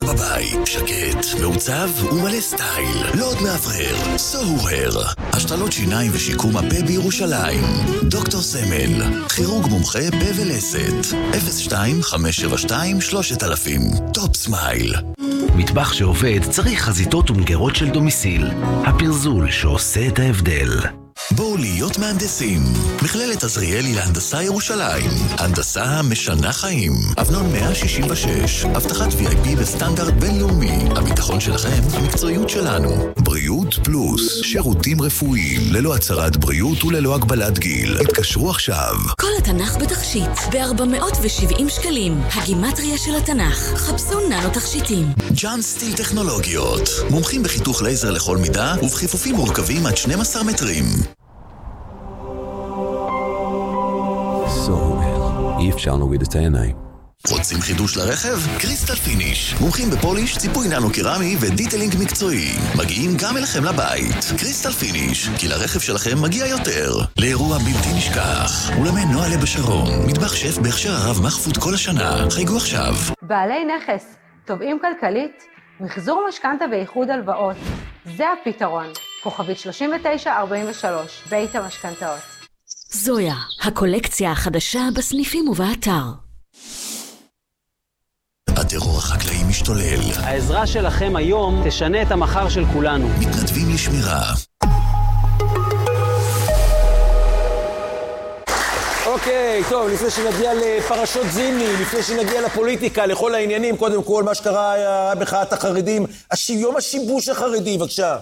בבית, שקט, מעוצב ומלא סטייל. לא עוד מאוורר, סוהר. השתלות שיניים ושיקום הפה בירושלים. דוקטור סמל, כירורג מומחה פה ולסת. 02-572-3000. טופ סמייל. מטבח שעובד צריך חזיתות ומגרות של דומיסיל. הפרזול שעושה את ההבדל. בואו להיות מהנדסים. מכללת עזריאלי להנדסה ירושלים. הנדסה משנה חיים. אבנון 166. הבטחת VIP בסטנדרט בינלאומי. הביטחון שלכם, המקצועיות שלנו. בריאות פלוס. שירותים רפואיים. ללא הצהרת בריאות וללא הגבלת גיל. התקשרו עכשיו. כל התנ"ך בתכשיט. ב-470 שקלים. הגימטריה של התנ"ך. חפשו ננו תכשיטים. ג'אן סטיל טכנולוגיות. מומחים בחיתוך לייזר לכל מידה ובחיפופים מורכבים עד 12 מטרים. אי אפשר להוריד את העיניים. רוצים חידוש לרכב? קריסטל פיניש. מומחים בפוליש, ציפוי ננו קרמי ודיטלינג מקצועי. מגיעים גם אליכם לבית. קריסטל פיניש, כי לרכב שלכם מגיע יותר. לאירוע בלתי נשכח. אולמי נועלה בשרון. מטבח שף בהכשר הרב מחפוד כל השנה. חייגו עכשיו. בעלי נכס, תובעים כלכלית, מחזור משכנתה ואיחוד הלוואות. זה הפתרון. כוכבית 3943, בית המשכנתאות. זויה, הקולקציה החדשה בסניפים ובאתר. הטרור החקלאי משתולל. העזרה שלכם היום תשנה את המחר של כולנו. מתנדבים לשמירה. אוקיי, טוב, לפני שנגיע לפרשות זיני, לפני שנגיע לפוליטיקה, לכל העניינים, קודם כל, מה שקרה היה מחאת החרדים, יום השיבוש החרדי, בבקשה.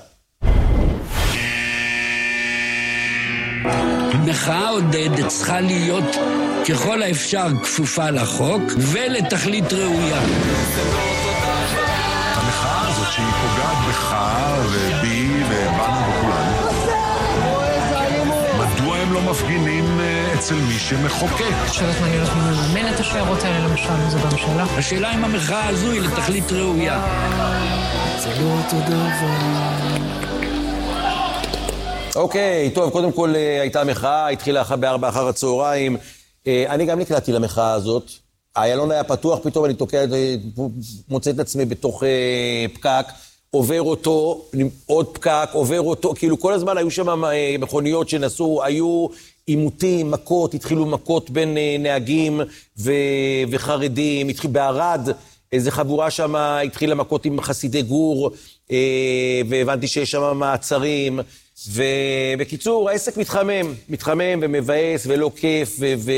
מחאה עודד צריכה להיות ככל האפשר כפופה לחוק ולתכלית ראויה. המחאה הזאת שהיא פוגעת בך ובי ובנו וכולנו. מדוע הם לא מפגינים אצל מי שמחוקק? שואלת מעניינות מי מממן את השיירות האלה למשל, זו בממשלה. השאלה אם המחאה הזו היא לתכלית ראויה. זה לא אותו דבר. אוקיי, טוב, קודם כל הייתה מחאה, התחילה ב-4 אחר הצהריים. אני גם נקלעתי למחאה הזאת. איילון היה פתוח, פתאום אני מוצא את עצמי בתוך פקק, עובר אותו, עוד פקק, עובר אותו, כאילו כל הזמן היו שם מכוניות שנסעו, היו עימותים, מכות, התחילו מכות בין נהגים וחרדים, התחיל בערד, איזו חבורה שם התחילה מכות עם חסידי גור, והבנתי שיש שם מעצרים, ובקיצור, העסק מתחמם ומבאס ולא כיף,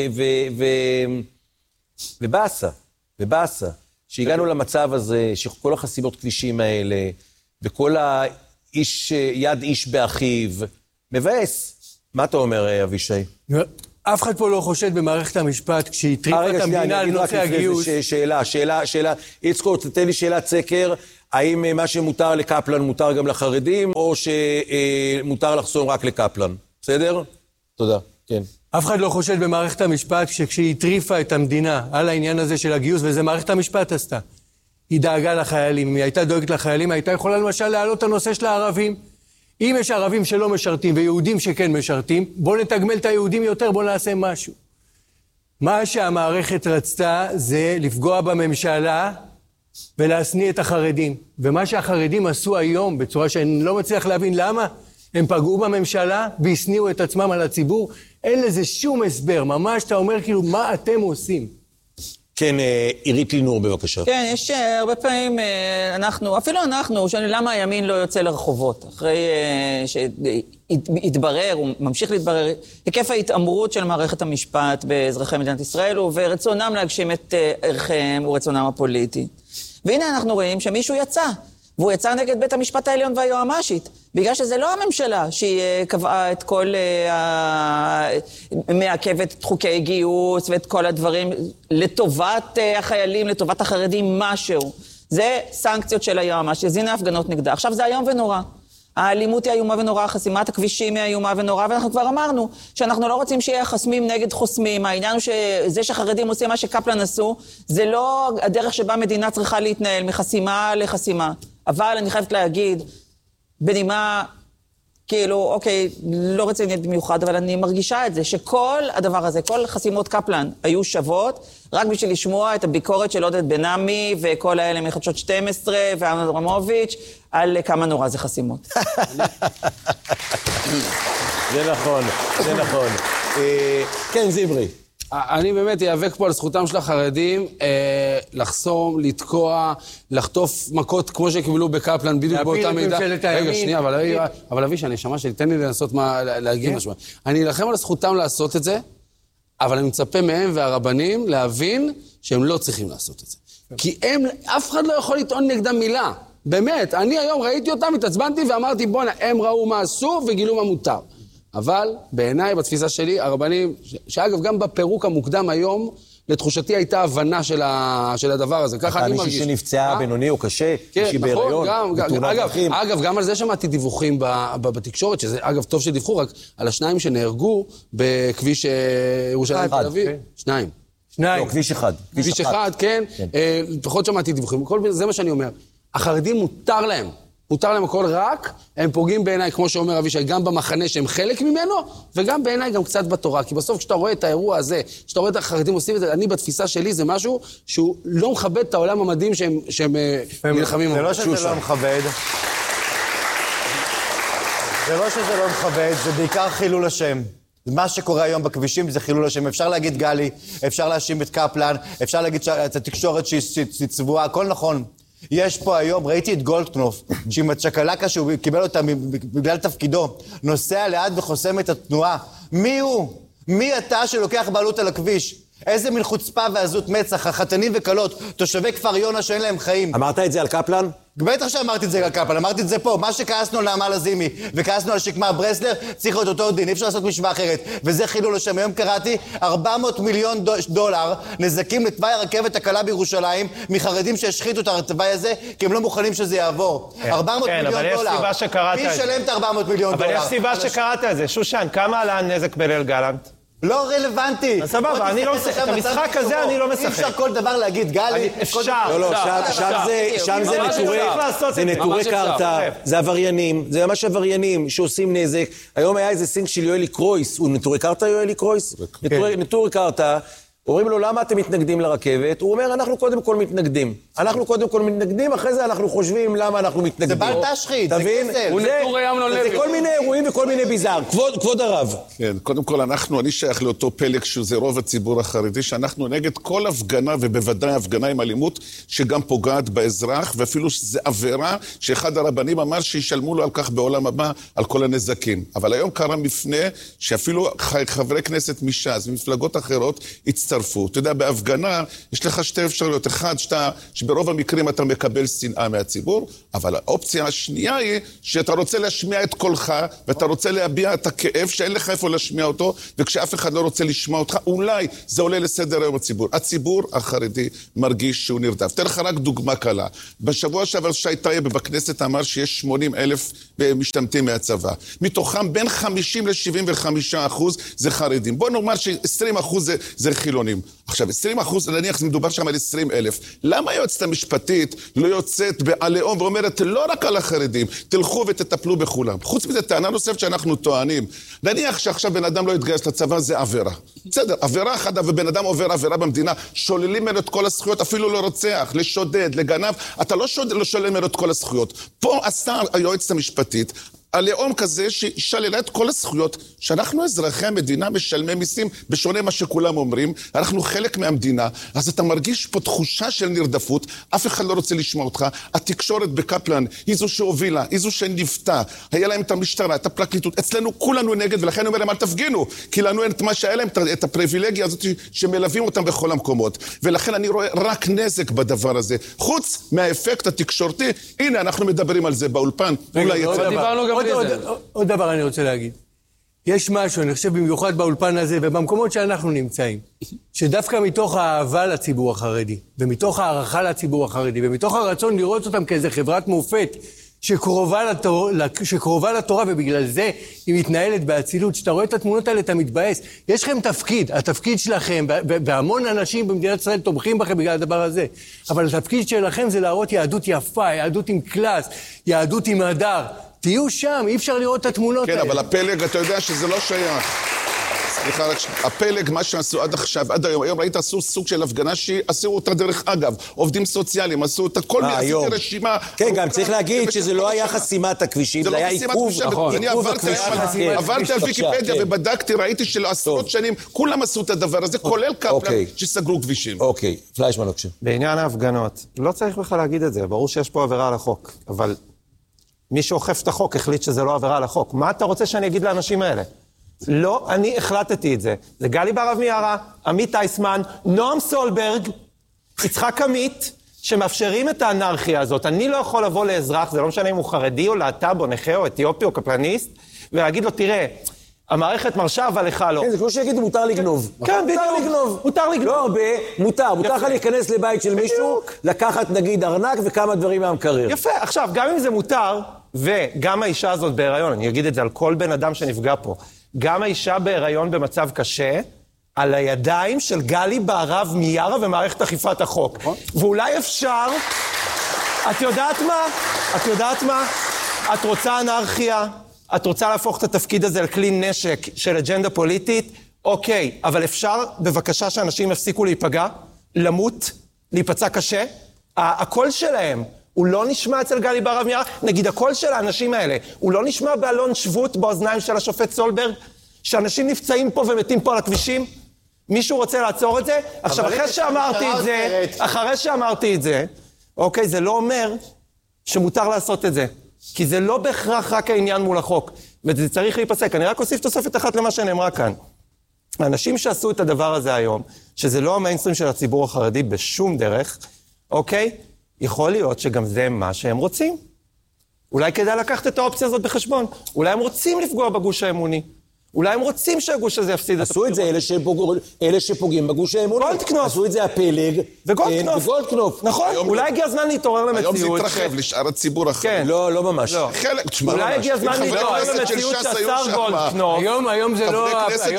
ובאסה, שהגענו למצב הזה, שכל החסימות כבישים האלה, וכל יד איש באחיו, מבאס. מה אתה אומר, אבישי? אף אחד פה לא חושד במערכת המשפט, כשהיא טריפה את המדינה על נושא הגיוס. שאלה, יצחק, תתן לי שאלת סקר, האם מה שמותר לקפלן מותר גם לחרדים, או שמותר לחסום רק לקפלן? בסדר? תודה, כן. אף אחד לא חושד במערכת המשפט, כשהיא טריפה את המדינה על העניין הזה של הגיוס, וזה מערכת המשפט עשתה. היא דאגה לחיילים, אם היא הייתה דואגת לחיילים, הייתה יכולה למשל להעלות את הנושא של הערבים. אם יש ערבים שלא משרתים ויהודים שכן משרתים, בואו נתגמל את היהודים יותר, בואו נעשה משהו. מה שהמערכת רצתה זה לפגוע בממשלה ולהסניא את החרדים. ומה שהחרדים עשו היום, בצורה שאני לא מצליח להבין למה, הם פגעו בממשלה והסניעו את עצמם על הציבור. אין לזה שום הסבר, ממש אתה אומר כאילו מה אתם עושים. כן, עירית לינור בבקשה. כן, יש הרבה פעמים, אפילו למה הימין לא יוצא לרחובות, אחרי שהתברר, הוא ממשיך להתברר, היקף ההתאמרות של מערכת המשפט באזרחי מדינת ישראל, ורצונם להגשים את ערכיהם ורצונם הפוליטי. והנה אנחנו רואים שמישהו יצא, והוא יצא נגד בית המשפט העליון והיועמ"שית, בגלל שזה לא הממשלה שהיא קבעה את כל, מעכבת את חוקי גיוס ואת כל הדברים לטובת החיילים, לטובת החרדים, משהו. זה סנקציות של היועמ"שית, אז הנה הפגנות נגדה. עכשיו זה איום ונורא. האלימות היא איומה ונורא, חסימת הכבישים היא איומה ונורא, ואנחנו כבר אמרנו שאנחנו לא רוצים שיהיה חסמים נגד חוסמים. העניין הוא שזה שחרדים עושים מה שקפלן עשו, זה לא הדרך שבה מדינה צריכה להתנהל מחסימה לחסימה. אבל אני חייבת להגיד, בנימה כאילו, אוקיי, לא רצינית במיוחד, אבל אני מרגישה את זה, שכל הדבר הזה, כל חסימות קפלן היו שוות, רק בשביל לשמוע את הביקורת של עודד בן-עמי, וכל האלה מחדשות 12, ואמנון אברמוביץ', על כמה נורא זה חסימות. זה נכון, זה נכון. כן, זיברי. אני באמת איאבק פה על זכותם של החרדים, לחסום, לתקוע, לחטוף מכות כמו שקיבלו בקפלן, בדיוק באותה מידה. רגע, שנייה, אבל אביש, אני שמע שלי, תן לי לנסות להגיד משהו. אני אלחם על זכותם לעשות את זה, אבל אני מצפה מהם והרבנים להבין שהם לא צריכים לעשות את זה. כי הם, אף אחד לא יכול לטעון נגדם מילה. באמת, אני היום ראיתי אותם, התעצבנתי ואמרתי, בוא'נה, הם ראו מה אסור וגילו מה מותר. אבל בעיניי, בתפיסה שלי, הרבנים, שאגב, גם בפירוק המוקדם היום, לתחושתי הייתה הבנה של הדבר הזה. ככה אני מרגיש. מישהי שנפצעה בינוני או קשה, מישהי בהיריון, בתאונת דרכים. אגב, גם על זה שמעתי דיווחים בתקשורת, שזה אגב טוב שדיווחו, רק על השניים שנהרגו בכביש ירושלים תל אביב. שניים. לא, כביש אחד. כביש אחד, כן. פחות שמעתי דיווחים. זה מה שאני אומר. החרדים מותר להם הכל, רק הם פוגעים בעיניי, כמו שאומר אבישי, גם במחנה שהם חלק ממנו, וגם בעיניי גם קצת בתורה. כי בסוף כשאתה רואה את האירוע הזה, כשאתה רואה את החרדים עושים את זה, אני בתפיסה שלי זה משהו שהוא לא מכבד את העולם המדהים שהם נלחמים. זה לא שזה לא מכבד. זה לא שזה לא מכבד, זה בעיקר חילול השם. מה שקורה היום בכבישים זה חילול השם. אפשר להגיד גלי, אפשר להאשים את קפלן, אפשר להגיד את התקשורת שהיא צבועה, הכל נכון. יש פה היום, ראיתי את גולדקנופ, שעם הצ'קלקה שהוא קיבל אותה בגלל תפקידו, נוסע ליד וחוסם את התנועה. מי הוא? מי אתה שלוקח בעלות על הכביש? איזה מין חוצפה ועזות מצח, החתנים וקלות, תושבי כפר יונה שאין להם חיים. אמרת את זה על קפלן? בטח שאמרתי את זה על קפלן, אמרתי את זה פה. מה שכעסנו על נעמה לזימי וכעסנו על שקמה ברסלר, צריך להיות אותו דין, אי אפשר לעשות משוואה אחרת. וזה חילול השם. היום קראתי 400 מיליון דולר נזקים לתוואי הרכבת הקלה בירושלים, מחרדים שהשחיתו את התוואי הזה, כי הם לא מוכנים שזה יעבור. 400 מיליון דולר. מי ישלם את 400 מיליון דולר? אבל יש סיבה שקראת את זה. שושן, כמה עלה הנזק בליל גלנט? לא רלוונטי. סבבה, אני לא משחק. את המשחק הזה אני לא משחק. אי אפשר כל דבר להגיד, גלי. אפשר. לא, שם זה נטורי קרתא, זה עבריינים, זה ממש עבריינים שעושים נזק. היום היה איזה סינג של יואלי קרויס, הוא נטורי קרתא יואלי קרויס? נטורי קרתא. אומרים לו, למה אתם מתנגדים לרכבת? הוא אומר, אנחנו קודם כל מתנגדים. אחרי זה אנחנו חושבים למה אנחנו מתנגדים. זה בל תשחית, זה כסל. זה כל מיני אירועים וכל מיני ביזר. כבוד הרב. כן, קודם כל אני שייך לאותו פלג שזה רוב הציבור החרדי, שאנחנו נגד כל הפגנה, ובוודאי הפגנה עם אלימות, שגם פוגעת באזרח, ואפילו שזה עבירה, שאחד הרבנים אמר שישלמו לו על כך בעולם הבא, על כל הנזקים. אבל היום קרה מפנה, שאפילו חברי כנסת מש"ס ומפלגות אחרות הצטרפו. אתה יודע, בהפגנה יש לך שתי אפשרויות. אחד, שברוב המקרים אתה מקבל שנאה מהציבור, אבל האופציה השנייה היא שאתה רוצה להשמיע את קולך, ואתה רוצה להביע את הכאב שאין לך איפה להשמיע אותו, וכשאף אחד לא רוצה לשמוע אותך, אולי זה עולה לסדר היום הציבור. הציבור החרדי מרגיש שהוא נרדף. תן לך רק דוגמה קלה. בשבוע שעבר שי טייב בכנסת אמר שיש 80,000 משתמטים מהצבא. מתוכם בין 50 ל-75% זה חרדים. בוא נאמר ש20% זה חילונים. עכשיו, 20%, נניח, זה מדובר שם על 20,000. למה היועצת המשפטית לא יוצאת בעליהום ואומרת, לא רק על החרדים, תלכו ותטפלו בכולם. חוץ מזה, טענה נוספת שאנחנו טוענים. נניח שעכשיו בן אדם לא יתגייס לצבא, זה עבירה. בסדר, עבירה אחת, ובן אדם עובר עבירה במדינה, שוללים ממנו את כל הזכויות, אפילו לא רוצח, לשודד, לגנב, אתה לא שולל ממנו את כל הזכויות. פה עשה היועצת המשפטית, הלאום כזה ששללה את כל הזכויות, שאנחנו אזרחי המדינה משלמי מיסים, בשונה מה שכולם אומרים, אנחנו חלק מהמדינה, אז אתה מרגיש פה תחושה של נרדפות, אף אחד לא רוצה לשמוע אותך, התקשורת בקפלן היא זו שהובילה, היא זו שנפתה, היה להם את המשטרה, את הפרקליטות, אצלנו כולנו נגד, ולכן אומר להם אל תפגינו, כי לנו אין את מה שהיה להם, את הפריבילגיה הזאת שמלווים אותם בכל המקומות, ולכן אני רואה רק נזק בדבר הזה, חוץ מהאפקט התקשורתי, הנה אנחנו מדברים על זה באולפן, עוד דבר אני רוצה להגיד. יש משהו, אני חושב במיוחד באולפן הזה, ובמקומות שאנחנו נמצאים, שדווקא מתוך האהבה לציבור החרדי, ומתוך הערכה לציבור החרדי, ומתוך הרצון לראות אותם כאיזה חברת מופת, שקרובה לתורה, ובגלל זה היא מתנהלת באצילות. שאתה רואה את התמונות האלה, אתה מתבאס. יש לכם תפקיד, התפקיד שלכם, והמון אנשים במדינת ישראל תומכים בכם בגלל הדבר הזה, אבל התפקיד שלכם זה להראות יהדות יפה, יהדות עם קלאס, יהדות עם הדר. תהיו שם, אי אפשר לראות את התמונות האלה. כן, אבל הפלג, אתה יודע שזה לא שייך. סליחה, הפלג, מה שעשו עד עכשיו, עד היום, ראית, עשו סוג של הפגנה שעשו אותה דרך אגב, עובדים סוציאליים, עשו אותה, כל מיני, עשיתי רשימה. כן, גם צריך להגיד שזה לא היה חסימת הכבישים, זה היה עיכוב הכבישים. אני עברתי על ויקיפדיה ובדקתי, ראיתי שלעשרות שנים, כולם עשו את הדבר הזה, כולל קפלן, שסגרו כבישים. אוקיי, פליישמן בבקשה. בעניין ההפגנות, לא צריך בכלל להגיד את זה, ברור שיש פה עבירה על החוק, אבל מי שאוכף את החוק החליט שזה לא עבירה על החוק. מה אתה רוצה שאני אגיד לאנשים האלה? לא, אני החלטתי את זה. זה גלי ברב מיארה, עמית אייסמן, נועם סולברג, יצחק עמית, שמאפשרים את האנרכיה הזאת. אני לא יכול לבוא לאזרח, זה לא משנה אם הוא חרדי או להט"ב או נכה או אתיופי או קפלניסט, ולהגיד לו, תראה, המערכת מרשה, אבל לך לא. כן, זה כמו שיגידו, מותר לגנוב. כן, בדיוק. מותר לגנוב. לא הרבה, מותר לך להיכנס לבית של מישהו, לקחת נגיד ארנק וכמה דברים מהמקרר. יפה, עכשיו, גם אם זה מותר, וגם האישה הזאת בהיריון, אני אגיד את זה על כל בן אדם שנפגע פה, גם האישה בהיריון במצב קשה, על הידיים של גלי בהרב מיארה ומערכת אכיפת החוק. ואולי אפשר, את יודעת מה? את רוצה אנרכיה, את רוצה להפוך את התפקיד הזה לכלי נשק של אג'נדה פוליטית, אוקיי, אבל אפשר בבקשה שאנשים יפסיקו להיפגע, למות, להיפצע קשה, הקול שלהם, הוא לא נשמע אצל גלי בהרב מיארה, נגיד הקול של האנשים האלה, הוא לא נשמע באלון שבות באוזניים של השופט סולברג, שאנשים נפצעים פה ומתים פה על הכבישים? מישהו רוצה לעצור את זה? עכשיו, אחרי שאמרתי את זה, אוקיי, זה לא אומר שמותר לעשות את זה. כי זה לא בהכרח רק העניין מול החוק, וזה צריך להיפסק. אני רק אוסיף תוספת אחת למה שנאמרה כאן. האנשים שעשו את הדבר הזה היום, שזה לא המיינסטרים של הציבור החרדי בשום דרך, אוקיי? יכול להיות שגם זה מה שהם רוצים. אולי כדאי לקחת את האופציה הזאת בחשבון. אולי הם רוצים לפגוע בגוש האמוני. אולי הם רוצים שהגוש הזה יפסיד את עשו את זה אלה שפוגעים בגוש האמוני. גולדקנופ. עשו את זה הפלג וגולדקנופ. נכון, אולי הגיע הזמן להתעורר למציאות. היום זה התרחב לשאר הציבור אחר. כן. לא ממש. אולי הגיע הזמן להתעורר למציאות שהשר גולדקנופ. היום זה לא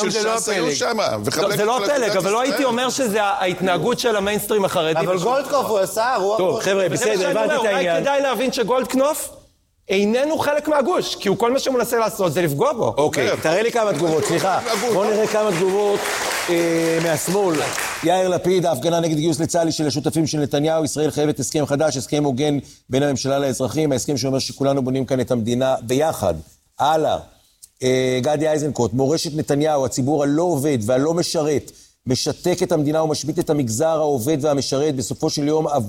הפלג. זה לא הפלג, אבל לא הייתי אומר שזה ההתנהגות של המיינסטרים החרדי. אבל גולדקנופ הוא השר, טוב, חבר'ה, בסדר, הבנתי את העניין. אולי כדאי להבין שגולדקנופ איננו חלק מהגוש, כי הוא כל מה שהוא מנסה לעשות זה לפגוע בו. אוקיי, תראה לי כמה תגובות, סליחה. בואו נראה כמה תגובות מהשמאל. יאיר לפיד, ההפגנה נגד גיוס לצה"ל של השותפים של נתניהו, ישראל חייבת הסכם חדש, הסכם הוגן בין הממשלה לאזרחים, ההסכם שאומר שכולנו בונים כאן את המדינה ביחד. הלאה, גדי איזנקוט, מורשת נתניהו, הציבור הלא עובד והלא משרת, משתק את המדינה ומשבית את המגזר העובד והמשרת, בסופו של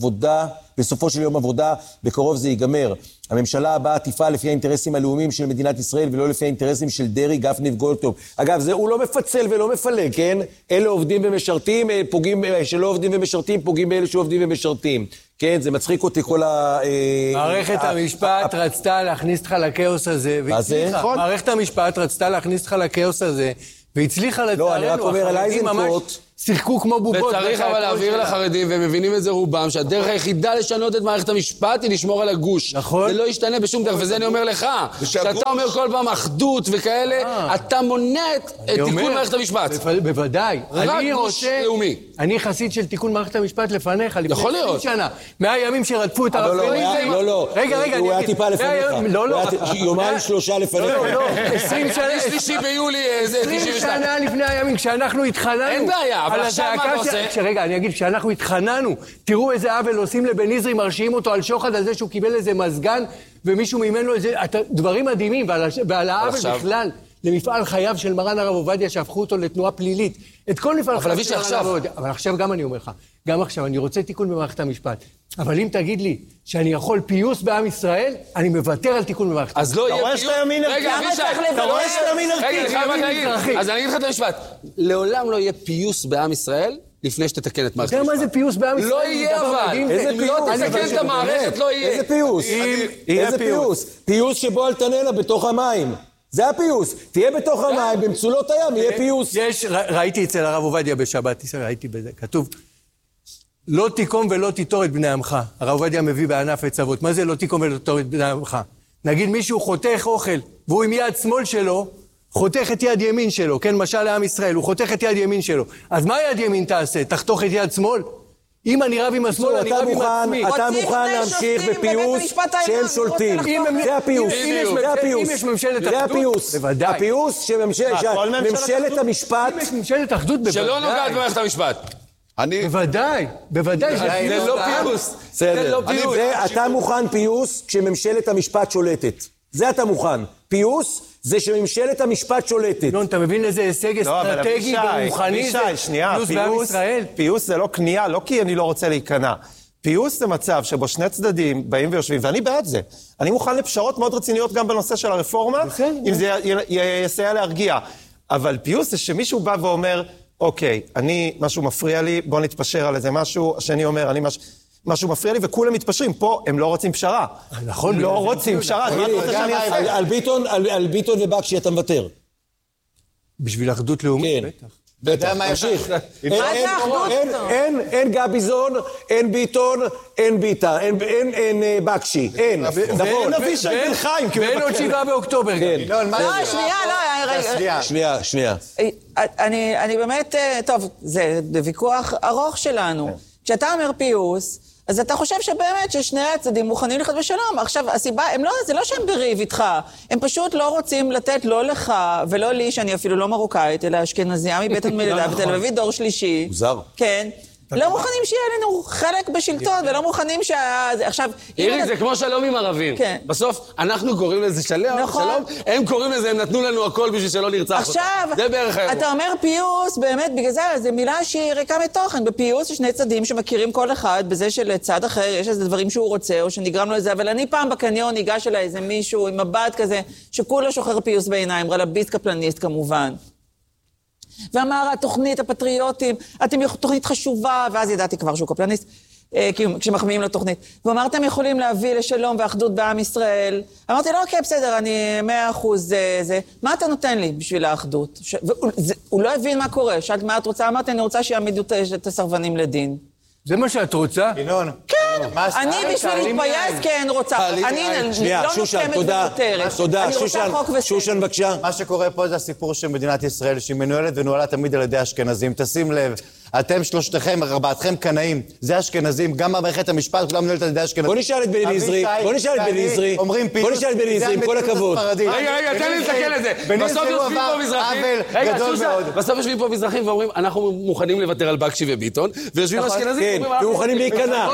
יום עבודה, בקרוב זה ייגמר. הממשלה הבאה תפעל לפי האינטרסים הלאומיים של מדינת ישראל, ולא לפי האינטרסים של דרי, גפני וגולדקנופ. אגב, הוא לא מפצל ולא מפלג, כן? אלה עובדים ומשרתים, שלא עובדים ומשרתים, פוגעים באלה שעובדים ומשרתים. כן, זה מצחיק אותי כל מערכת המשפט רצתה להכניס אותך לכאוס הזה, והצליחה. מערכת המשפט רצתה להכניס אותך לכאוס הזה, והצליחה לצערנו. לא, אני רק אומר על איזנקוט. שיחקו כמו בובות. וצריך אבל להעביר לחרדים, והם מבינים את זה רובם, שהדרך היחידה לשנות את מערכת המשפט היא לשמור על הגוש. נכון. זה לא ישתנה בשום דרך, וזה אני אומר לך. שאתה אומר כל פעם אחדות וכאלה, אתה מונע את תיקון מערכת המשפט. בוודאי. רק גוש לאומי. אני חסיד של תיקון מערכת המשפט לפניך, לפני יכול להיות. שנה. מהימים שרדפו את הרפורמים. לא. רגע, הוא היה טיפה לפניך. לא. יומיים שלושה לפניך. לא. 20 שנה. 3 ביולי, 20 שנה לפני הימים, כשאנחנו התחננו. אין בעיה, אבל עכשיו מה אתה עושה? רגע, אני אגיד, כשאנחנו התחננו, תראו איזה עוול עושים לבן עזרי, מרשיעים אותו על שוחד, על זה שהוא קיבל איזה מזגן, ומישהו ממנו איזה דברים מדהימים, ועל העוול בכלל, למפעל חייו של מרן הרב עובדיה, שהפכו אותו לתנועה פלילית. את כל מפעל חייו של מרן הרב עובדיה. אבל עכשיו גם אני אומר לך, גם עכשיו, אני רוצה תיקון במערכת המשפט. אבל אם תגיד לי שאני יכול פיוס בעם ישראל, אני מוותר על תיקון במערכת המשפט. אז לא יהיה פיוס. אתה רואה שאתה ימין ערכי. אז אני אגיד לך את המשפט. לעולם לא יהיה פיוס בעם ישראל, לפני שתתקן את מערכת המשפט. אתה יודע מה זה פיוס בעם ישראל? לא יהיה אבל. אם לא תתקן את המערכת, לא יהיה. איזה פיוס? איזה פיוס? פיוס שבו אל תננה בתוך המים. זה הפיוס. תהיה בתוך המים, במצולות הים, יהיה פיוס. ראיתי אצל הרב עובדיה בשבת, ראיתי בזה, כתוב, לא תיקום ולא תיטור את בני עמך. הרב עובדיה מביא בענף עץ אבות. מה זה לא תיקום ולא תיטור את בני עמך? נגיד מישהו חותך אוכל, והוא עם יד שמאל שלו, חותך את יד ימין שלו, כן, משל לעם ישראל, הוא חותך את יד ימין שלו. אז מה יד ימין תעשה? תחתוך את יד שמאל? אם אני רב עם השמאל, אני רב עם עצמי. אתה מוכן להמשיך בפיוס שהם שולטים. זה הפיוס. זה הפיוס. אם יש ממשלת אחדות, זה הפיוס. בוודאי. הפיוס שממשלת המשפט... אם יש ממשלת אחדות, בוודאי. שלא נוגעת במערכת המשפט. בוודאי, בוודאי. זה לא פיוס. זה לא פיוס. אתה מוכן פיוס כשממשלת המשפט שולטת. זה אתה מוכן. פיוס זה שממשלת המשפט שולטת. לא, אתה מבין איזה הישג אסטרטגי ורוחני זה? שנייה, פיוס זה לא קנייה, לא כי אני לא רוצה להיכנע. פיוס זה מצב שבו שני צדדים באים ויושבים, ואני בעד זה. אני מוכן לפשרות מאוד רציניות גם בנושא של הרפורמה, אם זה יסייע להרגיע. אבל פיוס זה שמישהו בא ואומר, אוקיי, משהו מפריע לי, בוא נתפשר על איזה משהו, השני אומר, משהו מפריע לי, וכולם מתפשרים. פה הם לא רוצים פשרה. נכון. לא רוצים פשרה. על ביטון ובקשי אתה מוותר. בשביל אחדות לאומית, בטח. תמשיך. אין גביזון, אין ביטון, אין ביטה, אין בקשי, אין. ואין אבישי בן חיים. ואין עוד 7 באוקטובר. לא, שנייה. אני באמת, טוב, זה ויכוח ארוך שלנו. כשאתה אומר פיוס, אז אתה חושב שבאמת ששני הצדדים מוכנים לחיות בשלום. עכשיו, הסיבה, זה לא שהם בריב איתך, הם פשוט לא רוצים לתת לא לך ולא לי, שאני אפילו לא מרוקאית, אלא אשכנזיה מבית המלידה בתל אביב, דור שלישי. מוזר. כן. לא מוכנים שיהיה לנו חלק בשלטון, ולא מוכנים עכשיו... אירי, זה כמו שלום עם ערבים. בסוף, אנחנו קוראים לזה שלום, הם קוראים לזה, הם נתנו לנו הכל בשביל שלא נרצח אותם. זה בערך האירוע. אתה אומר פיוס, באמת, בגלל זה, זו מילה שהיא ריקה מתוכן. בפיוס יש שני צדדים שמכירים כל אחד, בזה שלצד אחר יש איזה דברים שהוא רוצה, או שנגרם לו איזה, אבל אני פעם בקניון ניגש אליי איזה מישהו עם מבט כזה, שכולו שוחר פיוס בעיניים, רלביסט קפלניסט כמובן. ואמר, התוכנית, הפטריוטים, אתם תוכנית חשובה, ואז ידעתי כבר שהוא קפלניסט, כשמחמיאים לו תוכנית. והוא אמר, אתם יכולים להביא לשלום ואחדות בעם ישראל. אמרתי לו, אוקיי, בסדר, אני 100% זה. מה אתה נותן לי בשביל האחדות? הוא לא הבין מה קורה. שאלת מה את רוצה? אמרתי, אני רוצה שיעמידו את הסרבנים לדין. זה מה שאת רוצה? ינון. כן, אני בשביל להתפייס, כן, רוצה. אני לא נושמת ותותרת. תודה, שושן, בבקשה. מה שקורה פה זה הסיפור של מדינת ישראל, שהיא מנוהלת ונוהלה תמיד על ידי אשכנזים. תשים לב, אתם שלושתכם, ארבעתכם קנאים, זה אשכנזים, גם במערכת המשפט, כולם מנוהלת על ידי אשכנזים. בוא נשאל את בן עזרי, עם כל הכבוד. רגע, תן לי לסתכל על זה. בסוף יושבים פה מזרחים ואומרים, אנחנו מוכנים לוותר על בקשי וביטון, ויושבים אשכנזים ומוכנים להיכנע.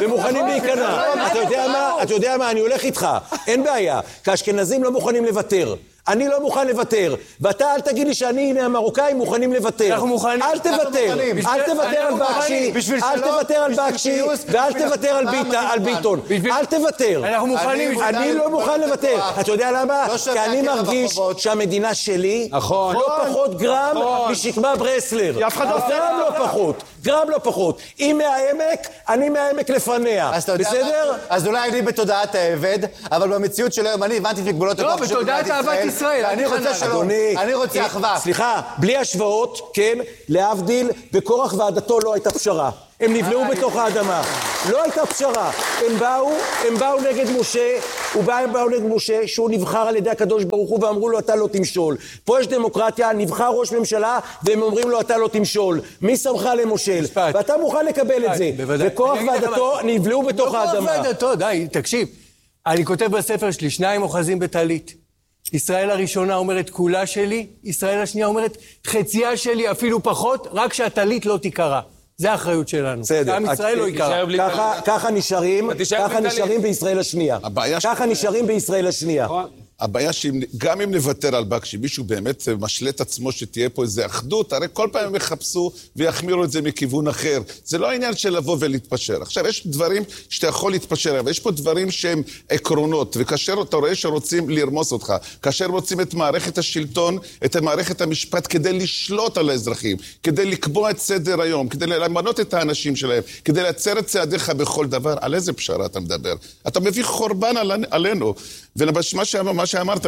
אתה יודע מה, אני הולך איתך, אין בעיה, כי האשכנזים לא מוכנים לוותר. אני לא מוכן לוותר, ואתה אל תגיד לי שאני מהמרוקאים מוכנים לוותר. אנחנו מוכנים. אל תוותר על בקשי, ואל תוותר על ביטון. אל תוותר. אנחנו מוכנים. אני לא מוכן לוותר. אתה יודע למה? כי אני מרגיש שהמדינה שלי לא פחות גרם משקמה ברסלר. גרם לא פחות. היא מהעמק, אני מהעמק לפניה. בסדר? אז אולי אני בתודעת העבד, אבל במציאות של היום אני הבנתי את גבולות הכוח של מדינת ישראל. אני רוצה שלום, אני רוצה אחווה. סליחה, בלי השוואות, כן, להבדיל, בקורח ועדתו לא הייתה פשרה. הם נבלעו בתוך האדמה. לא הייתה פשרה. הם באו נגד משה, שהוא נבחר על ידי הקדוש ברוך הוא, ואמרו לו, אתה לא תמשול. פה יש דמוקרטיה, נבחר ראש ממשלה, והם אומרים לו, אתה לא תמשול. מי שמך למושל? ואתה מוכן לקבל את זה. וקורח ועדתו נבלעו בתוך האדמה. לא קורח ועדתו, די, תקשיב. אני כותב בספר שלי, 2 אוחזים בטלית. ישראל הראשונה אומרת כולה שלי, ישראל השנייה אומרת חציה שלי, אפילו פחות, רק שהטלית לא תיקרא. זה האחריות שלנו. בסדר. עם ישראל לא יקרא. ככה נשארים בישראל השנייה. ככה נשארים בישראל השנייה. הבעיה שגם אם נוותר על בקשי, מישהו באמת משלה את עצמו שתהיה פה איזו אחדות, הרי כל פעם הם יחפשו ויחמירו את זה מכיוון אחר. זה לא העניין של לבוא ולהתפשר. עכשיו, יש דברים שאתה יכול להתפשר, אבל יש פה דברים שהם עקרונות, וכאשר אתה רואה שרוצים לרמוס אותך, כאשר רוצים את מערכת השלטון, את מערכת המשפט, כדי לשלוט על האזרחים, כדי לקבוע את סדר היום, כדי למנות את האנשים שלהם, כדי לייצר את צעדיך בכל דבר, על איזה פשרה אתה מדבר? אתה מביא חורבן עלינו. ומה שאמרת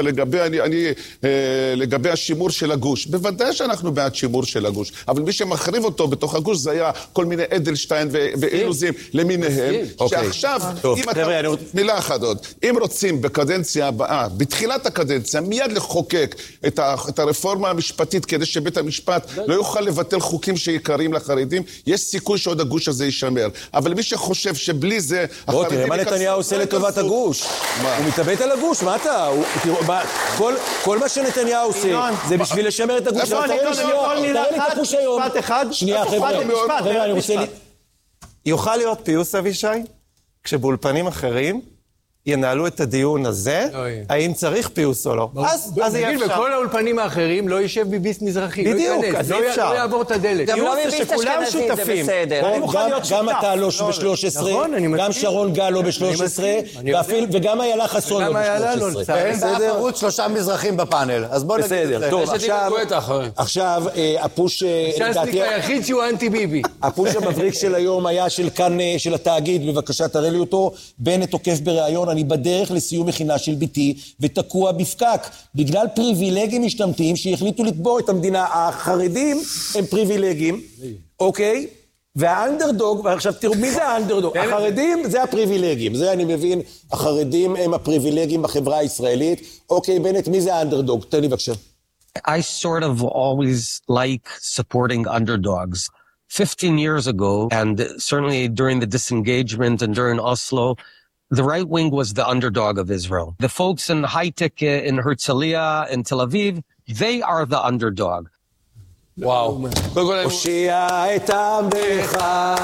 לגבי השימור של הגוש. בוודאי שאנחנו בעד שימור של הגוש, אבל מי שמחריב אותו בתוך הגוש זה היה כל מיני אדלשטיין ואילוזים למיניהם, שעכשיו, מילה אחת עוד, אם רוצים בקדנציה הבאה, בתחילת הקדנציה, מיד לחוקק את הרפורמה המשפטית כדי שבית המשפט לא יוכל לבטל חוקים שיקרים לחרדים, יש סיכוי שעוד הגוש הזה יישמר. אבל מי שחושב שבלי זה... בוא, תראה מה נתניהו עושה לטובת הגוש. הוא מתאבט על הגוש, מה אתה? כל מה שנתניהו עושה זה בשביל לשמר את הגוש. תראה לי את הפוש היום. שנייה, חבר'ה, אני רוצה... יוכל להיות פיוס אבישי, כשבאולפנים אחרים ינהלו את הדיון הזה, האם צריך פיוס או לא. אז יהיה אפשר. בכל האולפנים האחרים לא יישב ביביסט מזרחי. בדיוק, אז אי אפשר. לא יעבור את הדלת. גם לא ביביסט אשכנזי, זה בסדר. גם אתה לא ב-13, גם שרון גל לא ב-13, וגם איילה חסון לא ב-13. בסדר? ערוץ 3 מזרחים בפאנל. אז בוא נגיד את זה. בסדר, טוב, עכשיו הפוש... ש"סניק היחיד שהוא אנטי ביבי. הפוש המבריק של היום היה של התאגיד, בבקשה תראה לי אותו, בנט תוקף בראיון, אני בדרך לסיום מכינה של ביתי ותקוע בפקק, בגלל פריבילגים משתמטים שהחליטו לתבוע את המדינה. החרדים הם פריבילגים, אוקיי? והאנדרדוג, ועכשיו תראו, מי זה האנדרדוג? החרדים זה הפריבילגים, זה אני מבין, החרדים הם הפריבילגים בחברה הישראלית. אוקיי, בנט, מי זה האנדרדוג? תן לי בבקשה. I sort of always like supporting underdogs. 15 years ago, and certainly during the disengagement and during Oslo, the right wing was the underdog of Israel. The folks in high-tech in Herzliya and Tel Aviv, they are the underdog. וואו. הושיע את עמך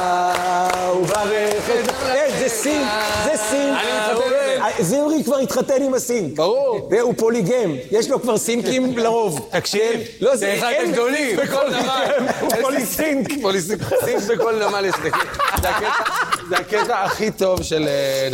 וברך את... זה סינק, זה סינק. זמרי כבר התחתן עם הסינק. ברור. והוא פוליגם, יש לו כבר סינקים לרוב. תקשיב, זה אחד הגדולים. בכל נמל. הוא פוליסינק. סינק בכל נמל יש. זה הקטע הכי טוב של...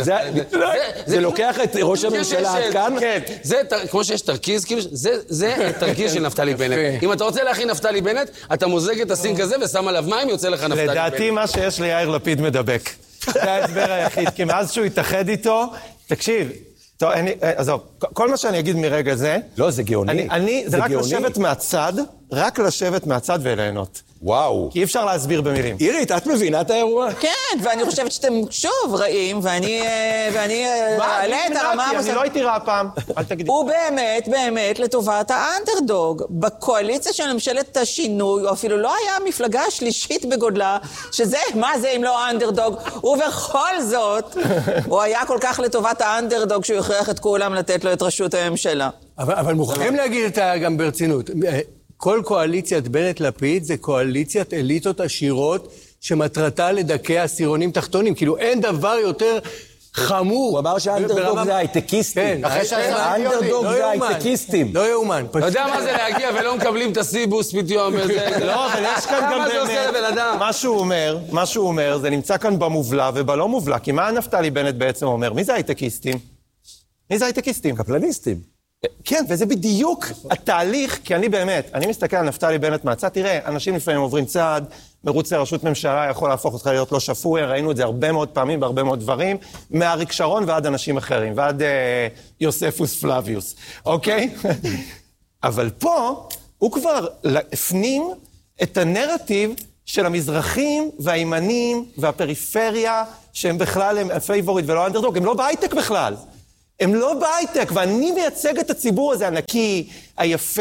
זה לוקח את ראש הממשלה עד כאן? כן. זה כמו שיש תרכיז, זה תרכיז של נפתלי בנט. אם אתה רוצה להכין נפתלי בנט, אתה מוזג את הסינק הזה ושם עליו מים, יוצא לך נפתלי בנט. לדעתי מה שיש ליאיר לפיד מדבק. זה ההסבר היחיד, כי מאז שהוא התאחד איתו, תקשיב, טוב, עזוב, כל מה שאני אגיד מרגע זה... לא, זה גאוני. זה רק לשבת מהצד, רק לשבת מהצד וליהנות. וואו. כי אי אפשר להסביר במילים. אירית, את מבינה את האירוע? כן, ואני חושבת שאתם שוב רעים, ואני אעלה את הרמה המוסרית. אני לא הייתי רע פעם, אל תגידי. הוא באמת לטובת האנדרדוג. בקואליציה של ממשלת השינוי, או אפילו לא היה המפלגה השלישית בגודלה, שזה, מה זה אם לא האנדרדוג? ובכל זאת, הוא היה כל כך לטובת האנדרדוג, שהוא הכריח את כולם לתת לו את ראשות הממשלה. אבל מוכרחים להגיד את זה גם ברצינות. כל קואליציית בנט-לפיד זה קואליציית אליטות עשירות שמטרתה לדכא עשירונים תחתונים. כאילו אין דבר יותר חמור. הוא אמר שהאנדרדוג זה הייטקיסטים. האנדרדוג זה הייטקיסטים. לא יאומן. אתה יודע מה זה להגיע ולא מקבלים את הסיבוס פתאום? לא, אבל יש כאן גם באמת... מה שהוא אומר, זה נמצא כאן במובלע ובלא מובלע. כי מה נפתלי בנט בעצם אומר? מי זה הייטקיסטים? מי זה הייטקיסטים? קפלניסטים. כן, וזה בדיוק התהליך, כי אני מסתכל על נפתלי בנט מהצד, תראה, אנשים לפעמים עוברים צעד, מרוץ לראשות ממשלה יכול להפוך אותך להיות לא שפוי, ראינו את זה הרבה מאוד פעמים, בהרבה מאוד דברים, מאריק שרון ועד אנשים אחרים, ועד יוספוס פלביוס, אוקיי? אבל פה, הוא כבר הפנים את הנרטיב של המזרחים והימנים והפריפריה, שהם בכלל הם פייבוריט ולא אנדרדוג, הם לא בהייטק בכלל. הם לא בהייטק, ואני מייצג את הציבור הזה, הנקי, היפה,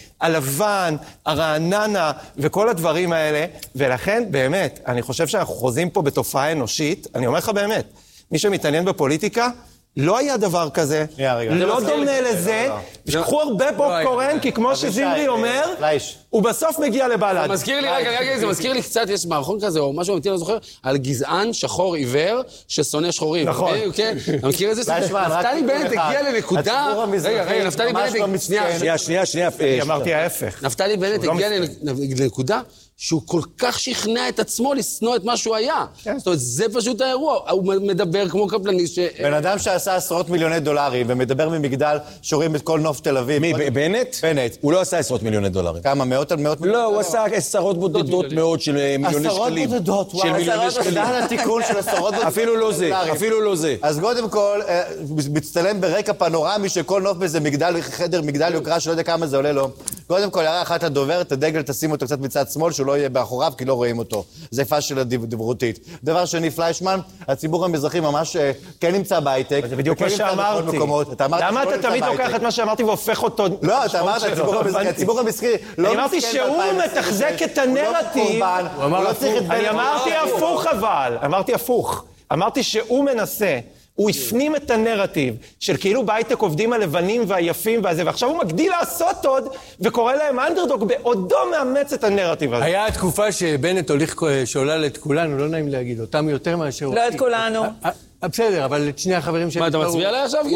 הלבן, הרעננה, וכל הדברים האלה, ולכן, באמת, אני חושב שאנחנו חוזים פה בתופעה אנושית, אני אומר לך באמת, מי שמתעניין בפוליטיקה, לא היה דבר כזה, לא דומה לזה, קחו הרבה פופקורן, כי כמו שזמרי אומר, הוא בסוף מגיע לבלד. זה מזכיר לי קצת, יש מערכון כזה, או משהו אמיתי, אני זוכר, על גזען שחור עיוור ששונא שחורים. נכון. אתה מכיר את זה? נפתלי בנט הגיע לנקודה... רגע, נפתלי בנט... שנייה. אמרתי ההפך. נפתלי בנט הגיע לנקודה שהוא כל כך שכנע את עצמו לשנוא את מה שהוא היה. זאת אומרת, זה פשוט האירוע. הוא מדבר כמו קפלני ש... בן אדם שעשה עשרות מיליוני דולרים ומדבר ממגדל שרואים את כל נוף תל אביב. מי, בנט? בנט. הוא לא עשה עשרות מיליוני דולרים. כמה? מאות מיליוני דולרים? לא, הוא עשה עשרות בודדות מאוד של מיליוני שקלים. עשרות בודדות, של מיליוני שקלים. זה התיקון של עשרות בודדות. אפילו לא זה, אפילו לא זה. אז קודם כל, מצטלם ברקע פנורמי שכל נוף באיזה חדר מגדל יוקרה שלא יודע כמה זה עולה לו. קודם כל, הערה אחת לדובר, את הדגל תשים אותו קצת מצד שמאל, שהוא לא יהיה באחוריו, כי לא רואים אותו. זה יפה של הדברותית. דבר שני, פליישמן, הציבור המזרחי ממש כן נמצא בהייטק. זה בדיוק מה שאמרתי. למה אתה תמיד לוקח את מה שאמרתי והופך אותו... לא, אתה אמרת, הציבור המזרחי לא אמרתי שהוא מתחזק את הנרטיב. אני אמרתי הפוך אבל. אמרתי הפוך. אמרתי שהוא מנסה. הוא הפנים את הנרטיב של כאילו בהייטק עובדים הלבנים והיפים והזה, ועכשיו הוא מגדיל לעשות עוד, וקורא להם אנדרדוג בעודו מאמץ את הנרטיב הזה. היה התקופה שבנט הוליך שולל את כולנו, לא נעים להגיד, אותם יותר מאשר... לא את כולנו. בסדר, אבל את שני החברים שלי... מה, אתה מצביע עליי עכשיו?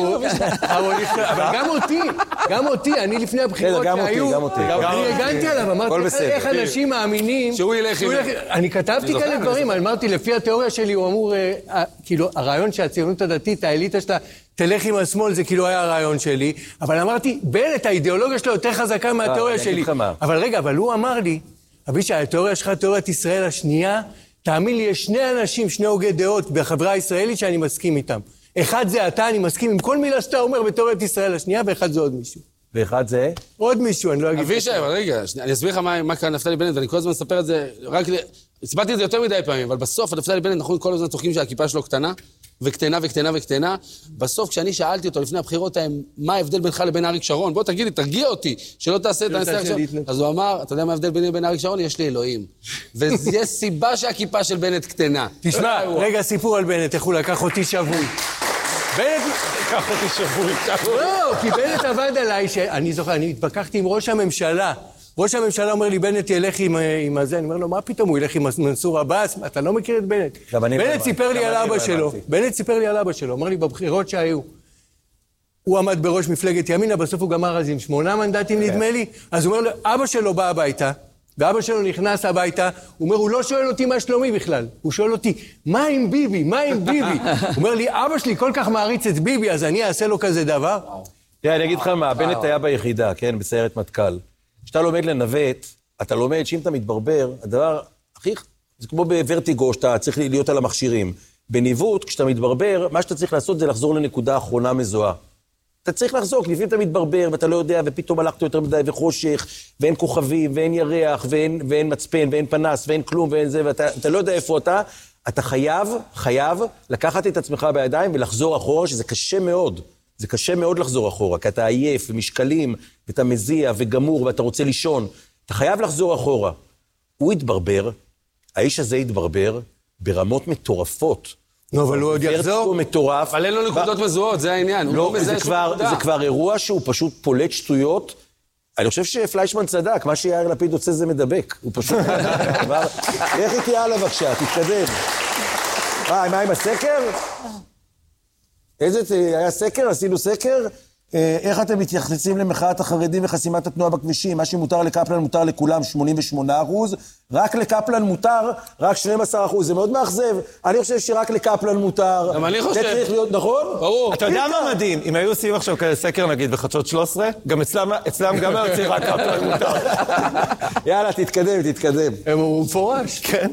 אבל גם אותי, אני לפני הבחירות שהיו... גם אותי. אני הגנתי עליו, אמרתי איך אנשים מאמינים... שהוא ילך עם... אני כתבתי כאלה דברים, אמרתי, לפי התיאוריה שלי, הוא אמור... כאילו, הרעיון שהציונות הדתית, האליטה שלה, תלך עם השמאל, זה כאילו היה הרעיון שלי, אבל אמרתי, בנט, האידיאולוגיה שלו יותר חזקה מהתיאוריה שלי. אבל רגע, אבל הוא אמר לי, אבישי, התיאוריה שלך, תיאוריית ישראל השנייה, תאמין לי, יש שני אנשים, שני הוגי דעות בחברה הישראלית שאני מסכים איתם. אחד זה אתה, אני מסכים עם כל מילה שאתה אומר בתיאוריית ישראל השנייה, ואחד זה עוד מישהו. ואחד זה? עוד מישהו, אני לא אגיד... אבישי, אבל רגע, אני אסביר לך מה כאן נפתלי בנט, ואני כל הזמן אספר את זה, רק... הסברתי את זה יותר מדי פעמים, אבל בסוף, נפתלי בנט, נכון, כל הזמן צוחקים שהכיפה שלו קטנה, וקטנה וקטנה וקטנה. בסוף, כשאני שאלתי אותו לפני הבחירות, מה ההבדל בינך לבין אריק שרון? בוא תגיד לי, תרגיע אותי, שלא תעשה את הנושא עכשיו. אז הוא אמר, אתה יודע מה ההבדל ביני לבין אריק שרון? יש לי אלוהים. ויש סיבה שהכיפה של בנט קטנה. תשמע, רגע, סיפור על בנט, איך הוא לקח אותי שבוי. בנט... לקח אותי שבוי. לא, כי בנט עבד עליי, אני זוכר, אני התווכחתי עם ראש הממשלה. ראש הממשלה אומר לי, בנט ילך עם הזה. אני אומר לו, מה פתאום? הוא ילך עם מנסור עבאס? אתה לא מכיר את בנט. בנט סיפר לי על אבא שלו. בנט סיפר לי על אבא שלו. אמר לי, בבחירות שהיו, הוא עמד בראש מפלגת ימינה, בסוף הוא גמר אז עם 8 מנדטים, נדמה לי. אז הוא אומר לו, אבא שלו בא הביתה, ואבא שלו נכנס הביתה, הוא אומר, הוא לא שואל אותי מה שלומי בכלל. הוא שואל אותי, מה עם ביבי? מה עם ביבי? הוא אומר לי, אבא שלי כל כך מעריץ את ביבי, אז אני אעשה לו כזה דבר. אני אגיד לך מה, בנט היה ביחידה, כן, בסיירת מטכ"ל. כשאתה לומד לנווט, אתה לומד שאם אתה מתברבר, הדבר הכי... זה כמו בוורטיגו, שאתה צריך להיות על המכשירים. בניווט, כשאתה מתברבר, מה שאתה צריך לעשות זה לחזור לנקודה האחרונה מזוהה. אתה צריך לחזור, לפעמים אתה מתברבר, ואתה לא יודע, ופתאום הלכת יותר מדי, וחושך, ואין כוכבים, ואין ירח, ואין מצפן, ואין פנס, ואין כלום, ואין זה, ואתה לא יודע איפה אתה. אתה חייב לקחת את עצמך בידיים ולחזור אחורה, שזה קשה מאוד. זה קשה מאוד לחזור אחורה, כי אתה עייף ומשקלים, ואתה מזיע וגמור, ואתה רוצה לישון. אתה חייב לחזור אחורה. הוא התברבר, האיש הזה התברבר, ברמות מטורפות. לא, אבל הוא עוד יחזור. הוא מטורף. אבל אין לו נקודות מזוהות, זה העניין. לא, זה כבר אירוע שהוא פשוט פולט שטויות. אני חושב שפליישמן צדק, מה שיאיר לפיד עושה זה מדבק. הוא פשוט... איך איתי הלאה בבקשה, תתקדם. מה עם הסקר? איזה, היה סקר? עשינו סקר? איך אתם מתייחסים למחאת החרדים וחסימת התנועה בכבישים? מה שמותר לקפלן מותר לכולם 88%, רק לקפלן מותר רק 12%. זה מאוד מאכזב. אני חושב שרק לקפלן מותר. גם אני חושב. זה צריך להיות, נכון? ברור. אתה יודע מה מדהים? אם היו עושים עכשיו כזה סקר, נגיד, בחדשות 13, גם אצלם גם היוצא רק קפלן מותר. יאללה, תתקדם. הוא מפורש. כן.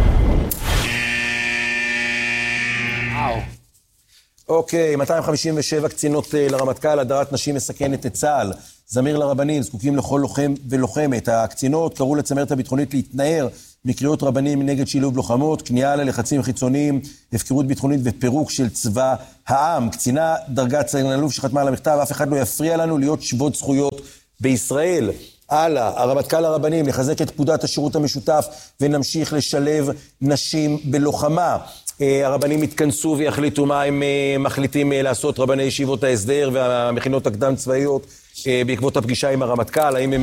אוקיי, 257 קצינות לרמטכ"ל, הדרת נשים מסכנת את צה"ל. זמיר לרבנים, זקוקים לכל לוחם ולוחמת. הקצינות קראו לצמרת הביטחונית להתנער מקריאות רבנים נגד שילוב לוחמות, כניעה ללחצים חיצוניים, הפקרות ביטחונית ופירוק של צבא העם. קצינה דרגת סגן אלוף שחתמה על המכתב, אף אחד לא יפריע לנו להיות שוות זכויות בישראל. הלאה, הרמטכ"ל הרבנים, לחזק את פקודת השירות המשותף ונמשיך לשלב נשים בלוחמה. הרבנים התכנסו ויחליטו מה הם מחליטים לעשות, רבני ישיבות ההסדר והמכינות הקדם צבאיות בעקבות הפגישה עם הרמטכ"ל, האם הם